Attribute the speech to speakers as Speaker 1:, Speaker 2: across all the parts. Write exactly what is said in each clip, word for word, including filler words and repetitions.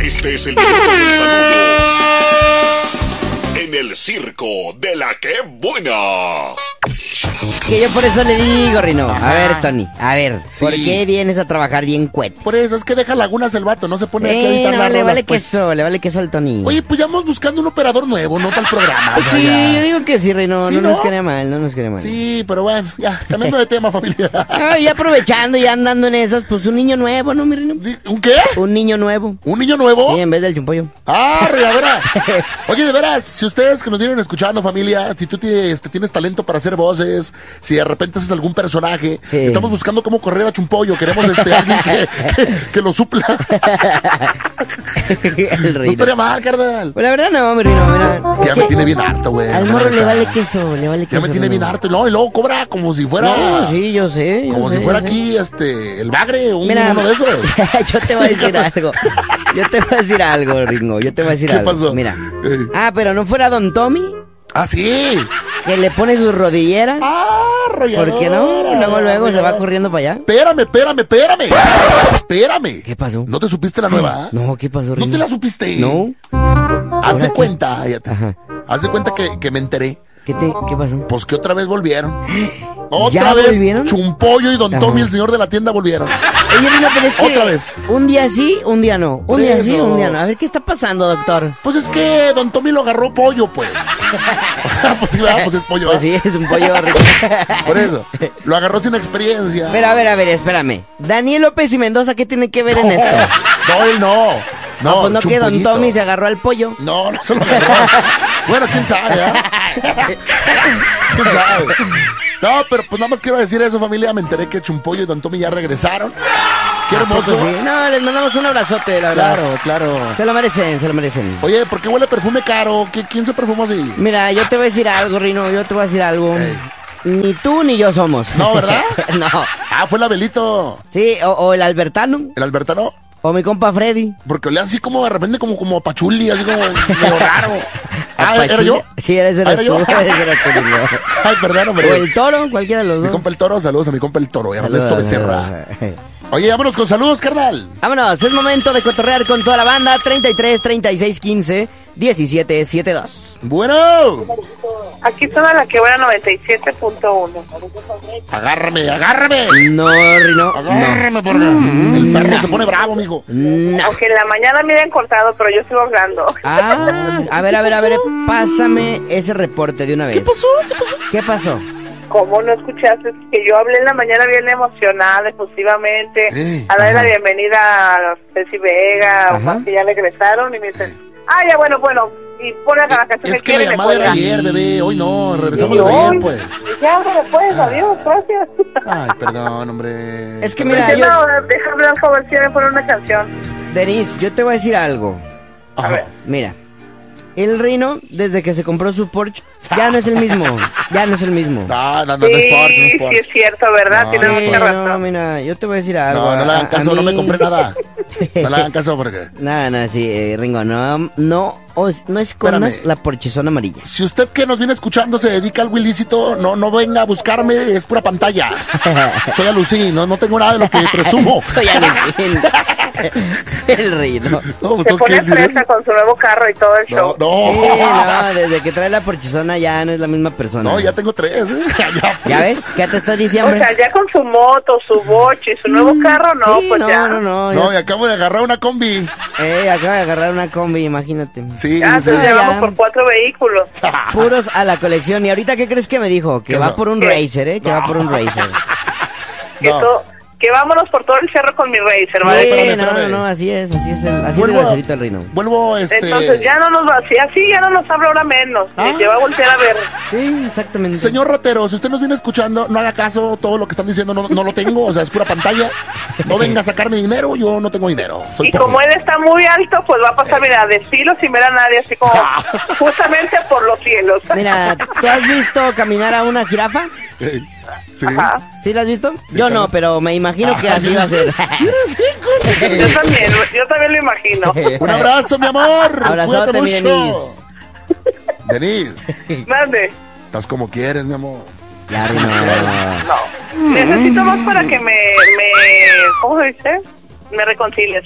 Speaker 1: Este es el minuto del saludo en el circo de la que buena.
Speaker 2: Que yo por eso le digo, Rino. A ver, Tony, a ver,
Speaker 3: Sí.
Speaker 2: ¿por qué vienes a trabajar bien cueto?
Speaker 3: Por eso, es que deja lagunas el vato, no se pone aquí a
Speaker 2: Eh,
Speaker 3: editar
Speaker 2: no,
Speaker 3: las
Speaker 2: le
Speaker 3: rolas,
Speaker 2: vale
Speaker 3: pues.
Speaker 2: queso, le vale queso al Tony.
Speaker 3: Oye, pues ya vamos buscando un operador nuevo, no para el programa. o sea,
Speaker 2: sí,
Speaker 3: ya.
Speaker 2: yo digo que sí, Rino,
Speaker 3: ¿Sí,
Speaker 2: no,
Speaker 3: no?
Speaker 2: nos quede mal, no nos quede mal.
Speaker 3: Sí, pero bueno, ya, cambiando de tema, familia.
Speaker 2: Ah, y aprovechando y andando en esas, pues un niño nuevo, ¿no, mi Rino?
Speaker 3: ¿Un qué?
Speaker 2: Un niño nuevo.
Speaker 3: ¿Un niño nuevo?
Speaker 2: Sí, en vez del chumpollo.
Speaker 3: Ah, de veras. Oye, de veras, si ustedes que nos vienen escuchando, familia, si tú tienes, este, tienes talento para hacer voces, si de repente haces algún personaje,
Speaker 2: Sí.
Speaker 3: estamos buscando cómo correr a Chumpollo, queremos este, alguien que, que, que lo supla.
Speaker 2: El
Speaker 3: No
Speaker 2: Rino.
Speaker 3: estaría mal, carnal.
Speaker 2: Pues la verdad no, mi Rino, mira.
Speaker 3: Es que ya me tiene bien harto, güey.
Speaker 2: Al
Speaker 3: la
Speaker 2: morro le
Speaker 3: neta.
Speaker 2: vale queso, le vale queso.
Speaker 3: Ya me tiene bien
Speaker 2: Rino.
Speaker 3: harto. No, y luego cobra como si fuera.
Speaker 2: No, sí, yo sé. yo
Speaker 3: Como
Speaker 2: sé,
Speaker 3: si fuera
Speaker 2: yo sé.
Speaker 3: aquí, este, el bagre, un,
Speaker 2: Mira,
Speaker 3: uno de esos.
Speaker 2: yo te voy a decir algo. Yo te voy a decir algo, Ringo. Yo te voy a decir
Speaker 3: ¿Qué
Speaker 2: algo.
Speaker 3: pasó?
Speaker 2: Mira.
Speaker 3: Eh.
Speaker 2: Ah, pero no fuera Don Tommy,
Speaker 3: Ah, sí.
Speaker 2: que le pone sus rodilleras.
Speaker 3: Ah, rayadora.
Speaker 2: ¿Por qué no? Luego, luego se va corriendo para allá.
Speaker 3: Espérame, espérame, espérame. Espérame.
Speaker 2: ¿Qué pasó?
Speaker 3: ¿No te supiste la nueva?
Speaker 2: No, ¿qué pasó,
Speaker 3: ¿No
Speaker 2: Ringo?
Speaker 3: te la supiste?
Speaker 2: No.
Speaker 3: Haz de
Speaker 2: ¿Ahora
Speaker 3: cuenta, cállate.
Speaker 2: Ajá.
Speaker 3: Haz de cuenta que, que me enteré.
Speaker 2: ¿Qué, te, ¿Qué pasó?
Speaker 3: Pues que otra vez volvieron. Otra
Speaker 2: ¿Ya
Speaker 3: vez.
Speaker 2: volvieron?
Speaker 3: Chumpollo y Don
Speaker 2: Ajá.
Speaker 3: Tommy, el señor de la tienda, volvieron.
Speaker 2: Oye, Rino, pero es que
Speaker 3: Otra vez.
Speaker 2: un día sí, un día no. Un día sí,
Speaker 3: Eso.
Speaker 2: un día no. A ver, ¿qué está pasando, doctor?
Speaker 3: Pues es que Don Tommy lo agarró pollo, pues. Pues sí, ¿verdad? Pues es pollo.
Speaker 2: Pues
Speaker 3: ¿verdad?
Speaker 2: sí, es un pollo rico.
Speaker 3: Por eso. Lo agarró sin experiencia.
Speaker 2: Pero a ver, a ver, espérame. Daniel López y Mendoza, ¿qué tiene que ver en esto?
Speaker 3: No, él no. No,
Speaker 2: No, pues no que Don
Speaker 3: Chumpollito.
Speaker 2: Tommy se agarró al pollo.
Speaker 3: No, no se lo agarró. Bueno, quién sabe, ¿eh? ¿Quién sabe? No, pero pues nada más quiero decir eso, familia. Me enteré que Chumpollo y Don Tommy ya regresaron. Qué hermoso.
Speaker 2: Pues sí. No, les mandamos un abrazote, la verdad.
Speaker 3: Claro, claro.
Speaker 2: Se lo merecen, se lo merecen.
Speaker 3: Oye, ¿por qué huele perfume caro? ¿Qué- ¿Quién se perfumó así?
Speaker 2: Mira, yo te voy a decir algo, Rino, yo te voy a decir algo.
Speaker 3: Ey.
Speaker 2: Ni tú ni yo somos.
Speaker 3: No, ¿verdad?
Speaker 2: No.
Speaker 3: Ah, fue el Abelito.
Speaker 2: Sí, o, o el Albertano,
Speaker 3: El Albertano.
Speaker 2: o mi compa Freddy.
Speaker 3: Porque olía así como de repente como, como a pachuli, así como medio raro. Ah, ¿era
Speaker 2: Apachule.
Speaker 3: yo?
Speaker 2: Sí, eres,
Speaker 3: Ah,
Speaker 2: eres
Speaker 3: ¿era
Speaker 2: tú,
Speaker 3: yo?
Speaker 2: eres, eres tú, Rino.
Speaker 3: Ay, perdón,
Speaker 2: O
Speaker 3: hombre.
Speaker 2: el Toro, cualquiera de los
Speaker 3: Mi
Speaker 2: dos.
Speaker 3: compa el Toro, saludos a mi compa el Toro, Ernesto
Speaker 2: Saludos,
Speaker 3: Becerra.
Speaker 2: saludos.
Speaker 3: Oye, vámonos con saludos, carnal.
Speaker 2: Vámonos, es momento de cotorrear con toda la banda. treinta y tres, treinta y seis, quince, diecisiete, setenta y dos.
Speaker 3: Bueno,
Speaker 4: Aquí toda la que buena noventa y siete punto uno.
Speaker 3: agárrame, agárrame.
Speaker 2: No, Rino. No.
Speaker 3: Agárrame, porque el perro se pone bravo, mijo.
Speaker 2: No.
Speaker 4: Aunque en la mañana me habían cortado, pero yo sigo hablando.
Speaker 2: Ah, a ver, a ver, a ver, pásame ese reporte de una vez.
Speaker 3: ¿Qué pasó? ¿Qué pasó?
Speaker 2: ¿Qué pasó?
Speaker 4: ¿Cómo no escuchaste? Que yo hablé en la mañana bien emocionada, efusivamente,
Speaker 3: Eh,
Speaker 4: a darle la
Speaker 2: ajá.
Speaker 4: bienvenida a Ceci Vega,
Speaker 2: Ajá.
Speaker 4: más que ya regresaron, y me dicen, ah, ya, bueno, bueno, y pon la canción
Speaker 3: Es
Speaker 4: que
Speaker 3: que la
Speaker 4: quiere y me
Speaker 3: llamada era
Speaker 4: cuelga.
Speaker 3: ayer, bebé. Hoy no, regresamos
Speaker 4: Y
Speaker 3: de
Speaker 4: hoy,
Speaker 3: ayer, pues.
Speaker 4: y ya, bueno, pues, adiós, gracias.
Speaker 3: Ay, perdón, hombre.
Speaker 2: Es que
Speaker 3: Perdón.
Speaker 2: mira,
Speaker 4: Dice,
Speaker 2: yo-
Speaker 4: no, déjame por favor, si me pone una canción.
Speaker 2: Denise, yo te voy a decir algo.
Speaker 3: Ajá.
Speaker 2: Mira, el Rino, desde que se compró su Porsche, ya no es el mismo. Ya no es el mismo.
Speaker 3: No, no, no, no
Speaker 4: Sí,
Speaker 3: es por, no es por.
Speaker 4: sí es cierto, ¿verdad?
Speaker 3: No.
Speaker 4: Tienes
Speaker 2: Sí,
Speaker 4: mucha
Speaker 2: no,
Speaker 4: razón.
Speaker 2: mira, yo te voy a decir algo.
Speaker 3: No, no le
Speaker 2: A-
Speaker 3: hagan
Speaker 2: a
Speaker 3: caso, no me
Speaker 2: mí-
Speaker 3: compré nada. No le hagan caso porque...
Speaker 2: Nada, nada, sí, eh, Ringo, no, no, os- no escondas
Speaker 3: Espérame.
Speaker 2: la porchezona amarilla.
Speaker 3: Si usted que nos viene escuchando se dedica a algo ilícito, no, no venga a buscarme, es pura pantalla. Soy Alucín, no, no tengo nada de lo que presumo.
Speaker 2: Soy Alucín. El Rino.
Speaker 3: No, pues
Speaker 4: Se
Speaker 3: tengo que
Speaker 4: pone
Speaker 3: decir
Speaker 4: fresa
Speaker 3: eso.
Speaker 4: con su nuevo carro y todo el
Speaker 3: No,
Speaker 4: show.
Speaker 2: Sí,
Speaker 3: no.
Speaker 2: no, desde que trae la porchezona ya no es la misma persona.
Speaker 3: No, ya tengo tres. ¿eh? Ya,
Speaker 2: ¿Ya ves? ¿Qué te estoy
Speaker 4: O
Speaker 2: diciendo?
Speaker 4: sea, ya con su moto, su boche y su nuevo carro, no,
Speaker 2: sí,
Speaker 4: pues
Speaker 2: no,
Speaker 4: ya.
Speaker 2: no, no,
Speaker 3: No, y
Speaker 2: ya-
Speaker 3: acabo de agarrar una combi.
Speaker 2: Eh, acaba de agarrar una combi, imagínate.
Speaker 3: Sí,
Speaker 4: Ya,
Speaker 3: sí.
Speaker 4: entonces ya
Speaker 2: ya.
Speaker 4: vamos por cuatro vehículos.
Speaker 2: Puros a la colección. ¿Y ahorita qué crees que me dijo? Que
Speaker 3: ¿Qué
Speaker 2: va
Speaker 3: eso?
Speaker 2: por un
Speaker 4: ¿Qué?
Speaker 2: racer, ¿eh? Que va por un racer.
Speaker 4: Que,
Speaker 3: No.
Speaker 4: to- que vámonos por todo el cerro con mi racer, ¿vale?
Speaker 2: Sí,
Speaker 3: espérame,
Speaker 2: no,
Speaker 3: espérame.
Speaker 2: no, no, así es, así es el, así
Speaker 3: Vuelvo
Speaker 2: es el
Speaker 3: a-
Speaker 2: racerito del Rino.
Speaker 3: Vuelvo, este...
Speaker 4: Entonces ya no nos va así, así ya no nos habla ahora menos.
Speaker 3: Ah.
Speaker 4: Se va a voltear a ver.
Speaker 2: Sí, exactamente.
Speaker 3: Señor ratero, si usted nos viene escuchando, no haga caso, todo lo que están diciendo no, no lo tengo, o sea, es pura pantalla. No venga a sacarme dinero, yo no tengo dinero. Soy
Speaker 4: Y
Speaker 3: pobre.
Speaker 4: como él está muy alto, pues va a pasar, mira, de filo sin ver a nadie, así como justamente por los cielos.
Speaker 2: Mira, ¿tú has visto caminar a una jirafa?
Speaker 3: Eh, sí.
Speaker 4: Ajá.
Speaker 2: ¿Sí la has visto? Yo
Speaker 3: claro.
Speaker 2: no, pero me imagino que así va a ser.
Speaker 4: Yo también, yo también lo imagino.
Speaker 3: Un abrazo, mi amor.
Speaker 2: Abrazote,
Speaker 3: Cuídate
Speaker 2: mi
Speaker 3: mucho. Denise,
Speaker 4: Mande.
Speaker 3: estás como quieres, mi amor.
Speaker 2: Ya, Rino.
Speaker 4: No. Necesito más para que me, me, ¿cómo se dice? Me reconcilies, ¿eh?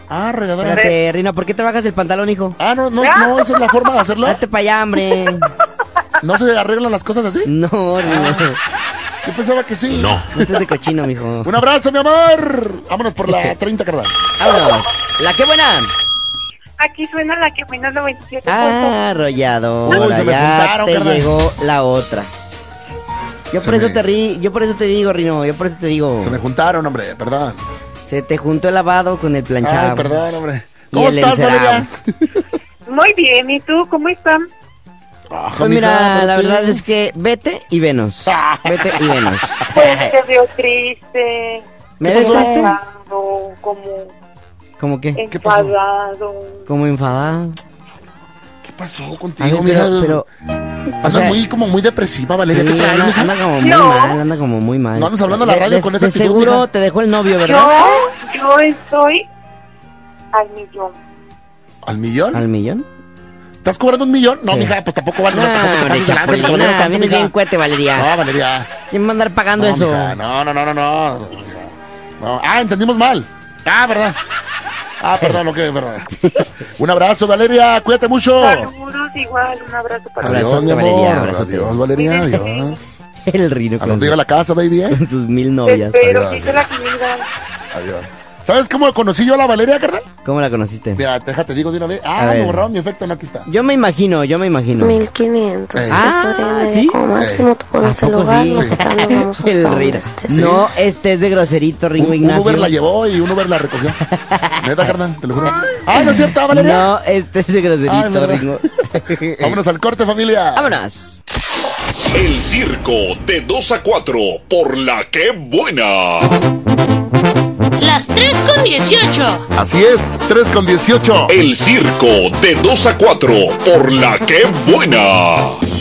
Speaker 3: Ah, regadera.
Speaker 2: Espérate, Rino, ¿por qué te bajas el pantalón, hijo?
Speaker 3: Ah, no, no, no, esa es la forma de hacerlo.
Speaker 2: Date para allá, hombre.
Speaker 3: ¿No se arreglan las cosas así?
Speaker 2: No, Rino.
Speaker 3: Yo pensaba que sí.
Speaker 1: No.
Speaker 2: No estés de cochino, mijo.
Speaker 3: Un abrazo, mi amor. Vámonos por la treinta, carnal.
Speaker 2: Vámonos. La que buena.
Speaker 4: Aquí suena la que menos noventa y siete.
Speaker 2: Ah, arrollado.
Speaker 3: Uy, se me
Speaker 2: ya
Speaker 3: juntaron,
Speaker 2: te
Speaker 3: carnal.
Speaker 2: llegó la otra. Yo
Speaker 3: Se
Speaker 2: por eso
Speaker 3: me-
Speaker 2: te ri, yo por eso te digo, Rino, yo por eso te digo.
Speaker 3: Se me juntaron, hombre, perdón.
Speaker 2: Se te juntó el lavado con el planchado.
Speaker 3: Ay, perdón, hombre.
Speaker 2: Y
Speaker 3: ¿Cómo
Speaker 2: el
Speaker 3: estás,
Speaker 2: encerado.
Speaker 3: Valeria?
Speaker 4: Muy bien, ¿y tú cómo están?
Speaker 3: Ah,
Speaker 2: Pues mira,
Speaker 3: mija,
Speaker 2: la
Speaker 3: vete.
Speaker 2: verdad es que vete y venos. Vete y venos.
Speaker 4: Pues te veo triste,
Speaker 2: ¿Me
Speaker 3: ¿Qué
Speaker 2: ves
Speaker 3: pasó?
Speaker 2: triste?
Speaker 4: enfadado, como
Speaker 2: ¿Cómo qué?
Speaker 3: ¿Qué pasó?
Speaker 4: enfadado.
Speaker 2: Como enfadado.
Speaker 3: ¿Qué pasó
Speaker 2: A ver,
Speaker 3: contigo, mija?
Speaker 2: pero, pero,
Speaker 3: Andas
Speaker 2: o sea,
Speaker 3: muy, como muy depresiva, Valeria.
Speaker 2: sí,
Speaker 3: ¿Qué traes,
Speaker 2: anda,
Speaker 3: mija?
Speaker 2: anda como muy
Speaker 4: No.
Speaker 2: mal, anda como muy mal.
Speaker 3: No andas hablando a la
Speaker 2: De-
Speaker 3: radio
Speaker 2: de-
Speaker 3: con esa
Speaker 2: de
Speaker 3: actitud,
Speaker 2: seguro
Speaker 3: mija.
Speaker 2: te dejó el novio, ¿verdad?
Speaker 4: Yo, yo estoy al millón.
Speaker 3: ¿Al millón?
Speaker 2: ¿Al millón?
Speaker 3: ¿Estás cobrando un millón? No,
Speaker 2: Sí.
Speaker 3: mija, pues tampoco vale.
Speaker 2: No,
Speaker 3: tampoco te
Speaker 2: hombre,
Speaker 3: pases de lanza,
Speaker 2: Chapulina,
Speaker 3: cabrón,
Speaker 2: también es
Speaker 3: mija.
Speaker 2: bien cuete, Valeria.
Speaker 3: No, Valeria.
Speaker 2: ¿Quién va a andar pagando
Speaker 3: No,
Speaker 2: eso?
Speaker 3: mija, no, no, no, no, no. No. Ah, entendimos mal. Ah, verdad. Ah, perdón, ok, verdad. Un abrazo, Valeria, cuídate mucho.
Speaker 4: Saludos, igual, un abrazo para
Speaker 2: Abrazo.
Speaker 3: Adiós, mi
Speaker 2: Valeria,
Speaker 3: amor.
Speaker 2: abrazote.
Speaker 3: Adiós, Valeria, adiós.
Speaker 2: El Rino
Speaker 3: ¿A
Speaker 2: con,
Speaker 3: dónde llega la casa, baby? eh?
Speaker 2: con sus mil
Speaker 4: Te
Speaker 2: novias.
Speaker 4: espero,
Speaker 3: Adiós,
Speaker 4: quise la comida.
Speaker 3: Adiós. ¿Sabes cómo conocí yo a la Valeria, carnal?
Speaker 2: ¿Cómo la conociste?
Speaker 3: Mira, déjate, digo de una vez.
Speaker 2: A
Speaker 3: Ah, me
Speaker 2: ver.
Speaker 3: borraron mi efecto, no, aquí está.
Speaker 2: Yo me imagino, yo me imagino.
Speaker 5: mil quinientos.
Speaker 3: Ey.
Speaker 2: Ah,
Speaker 5: Eso era
Speaker 2: ¿sí?
Speaker 5: como máximo tú puedes
Speaker 2: ¿A poco
Speaker 5: el lugar,
Speaker 2: sí?
Speaker 5: nosotros nos vamos hasta
Speaker 2: El
Speaker 5: donde
Speaker 2: Rino.
Speaker 5: estés.
Speaker 2: No, este es de groserito, Ringo
Speaker 3: Un, un
Speaker 2: Ignacio.
Speaker 3: Uber la llevó y un Uber la recogió. Neta, carnal, te lo juro. Ay, no es cierto, Valeria.
Speaker 2: No, este es de
Speaker 3: Ay,
Speaker 2: groserito,
Speaker 3: verdad.
Speaker 2: Ringo.
Speaker 3: Vámonos al corte, familia.
Speaker 2: Vámonos.
Speaker 1: El circo de dos a cuatro por la que buena.
Speaker 6: Las tres con dieciocho.
Speaker 3: Así es, tres con dieciocho.
Speaker 1: El circo de dos a cuatro por la que buena.